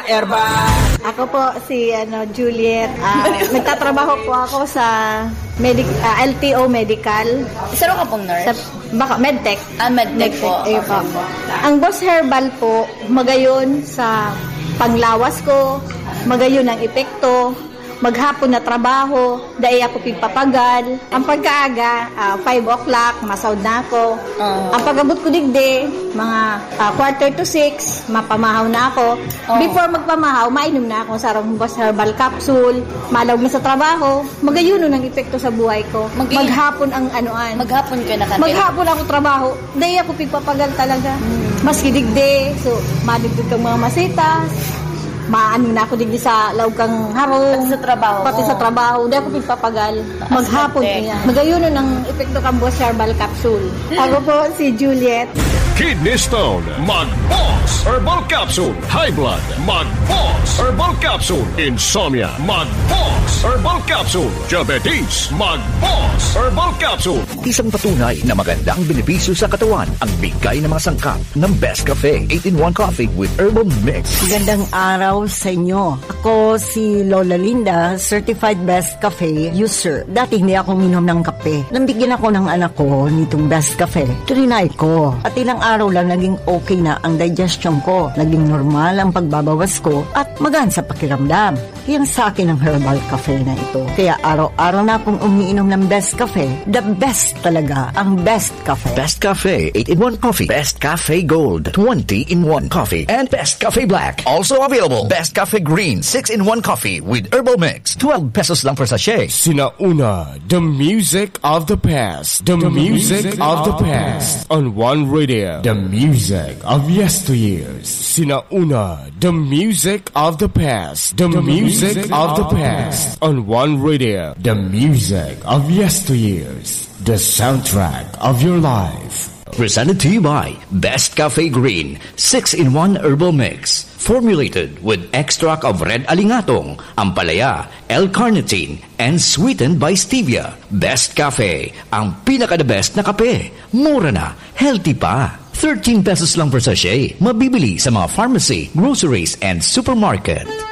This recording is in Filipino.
Herbal. Ako po si Juliet. Nagtatrabaho po ako sa LTO Medical. Isa ka pong nurse? Medtech. Medtech po. Po. Ang Boss Herbal po, magayon sa panglawas ko, magayon ang epekto, maghapon na trabaho, dahil ako pigpapagal. Ang pagkaaga, 5 o'clock, masaud na ako. Ang pagabot ko digdi, mga 5:45, mapamahaw na ako. Before magpamahaw, mainom na ako sa Boss Herbal Capsule, malawag na sa trabaho, magayuno ng epekto sa buhay ko. Maghapon ang anuan. Maghapon ka na kanil? Maghapon ako trabaho, dahil ako pigpapagal talaga. Maski digdi, so madigdig kang mga masitas, maano na ako digdi sa laog kang harong. Pati sa trabaho. Hindi ako pagpapagal. Maghapon niya. Magayuno ng epekto kang Boss Herbal Capsule. Ako po si Juliet. Kidney Stone, Mag-Boss Herbal Capsule. High Blood, Mag-Boss Herbal Capsule. Insomnia, Mag-Boss Herbal Capsule. Diabetes, Mag-Boss Herbal Capsule. Isang patunay na magandang benepisyo sa katawan ang bigay ng mga sangkap ng Best Cafe 8-in-1 Coffee with Herbal Mix. Magandang araw sa inyo. Ako si Lola Linda, Certified Best Cafe user. Dati hindi ako minom ng kape. Nambigyan ako ng anak ko nitong Best Cafe. Trinay ko. At ilang araw lang naging okay na ang digestion ko. Naging normal ang pagbabawas ko at magaan sa pakiramdam. Kaya sa akin ang herbal cafe na ito. Kaya araw-araw na akong umiinom ng Best Cafe. The best talaga ang Best Cafe. Best Cafe 8-in-1 Coffee. Best Cafe Gold 20-in-1 Coffee. And Best Cafe Black. Also available. Best Cafe Green 6-in-1 Coffee with Herbal Mix. 12 pesos lang per sachet. Sinauna, the music of the past. The music of the past. On One Radio. The music of yesteryears. Sinauna, the music of the past. The music of the past. On One Radio. The music of yesteryears. The soundtrack of your life. Presented to you by Best Cafe Green 6-in-1 Herbal Mix. Formulated with extract of red alingatong, ampalaya, L-carnitine, and sweetened by stevia. Best Cafe, ang pinaka-the best na kape. Mura na, healthy pa. 13 pesos lang per sachet. Mabibili sa mga pharmacy, groceries, and supermarket.